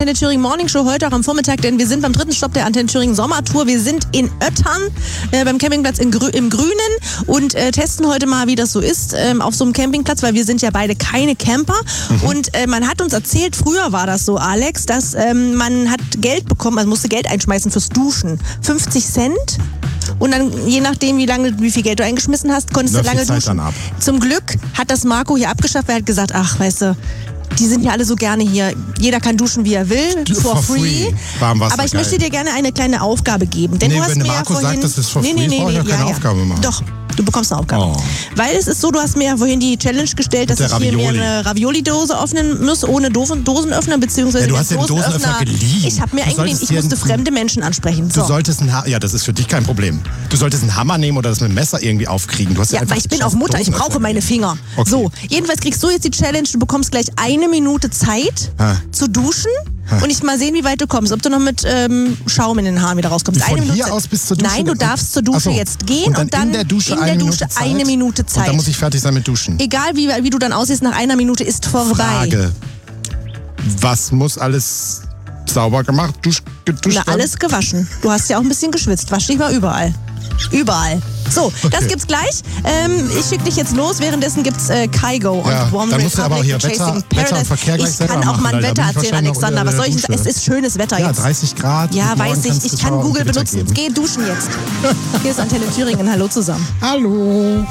Antenne Thüringen Morning Show heute auch am Vormittag, denn wir sind beim 3. Stopp der Antenne Thüringen Sommertour. Wir sind in Öttern beim Campingplatz im Grünen und testen heute mal, wie das so ist auf so einem Campingplatz, weil wir sind ja beide keine Camper. Und man hat uns erzählt, früher war das so, Alex, dass man hat Geld bekommen, also musste Geld einschmeißen fürs Duschen. 50 Cent. Und dann, je nachdem, wie viel Geld du eingeschmissen hast, konntest du lange duschen. Dann ab. Zum Glück hat das Marco hier abgeschafft, weil er hat gesagt, ach, weißt du, die sind ja alle so gerne hier. Jeder kann duschen, wie er will, for free. Aber ich möchte dir gerne eine kleine Aufgabe geben. Denn du hast wenn mir Marco ja vorhin... sagt, das ist for free, brauche ich ja keine Aufgabe machen. Doch. Du bekommst eine Aufgabe. Oh. Weil es ist so, du hast mir ja vorhin die Challenge gestellt, dass ich hier mir eine Ravioli-Dose öffnen muss, ohne Dosenöffner, beziehungsweise du hast den Dosenöffner geliehen. Ich habe mir eingeliehen, ich musste fremde Menschen ansprechen. So. Du solltest das ist für dich kein Problem. Du solltest einen Hammer nehmen oder das mit dem Messer irgendwie aufkriegen. Du hast weil ich bin auch Mutter, ich brauche meine Finger. Okay. So, jedenfalls kriegst du jetzt die Challenge, du bekommst gleich 1 Minute Zeit zu duschen. Und ich mal sehen, wie weit du kommst. Ob du noch mit Schaum in den Haaren wieder rauskommst. Von hier aus bis zur Dusche? Nein, du darfst zur Dusche jetzt gehen und dann in der Dusche 1 Minute Zeit. Und dann muss ich fertig sein mit Duschen. Egal wie du dann aussiehst, nach 1 Minute ist vorbei. Frage. Was muss alles sauber gemacht, geduscht werden? Alles gewaschen. Du hast ja auch ein bisschen geschwitzt. Wasch dich mal überall. Überall. So, das gibt's gleich. Ich schicke dich jetzt los. Währenddessen gibt's Kaigo und One Republic Chasing Paradise. Ich kann auch mal ein Wetter erzählen, Alexander. Was soll ich? Es ist schönes Wetter jetzt. Ja, 30 Grad. Ja, weiß ich. Ich kann Google benutzen. Geh duschen jetzt. Hier ist Antenne Thüringen. Hallo zusammen. Hallo.